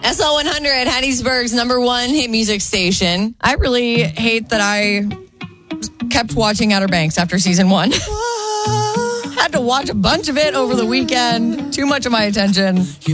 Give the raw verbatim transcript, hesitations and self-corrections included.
S L one hundred, Hattiesburg's number one hit music station. I really hate that I kept watching Outer Banks after season one. Had to watch a bunch of it over the weekend. Too much of my attention.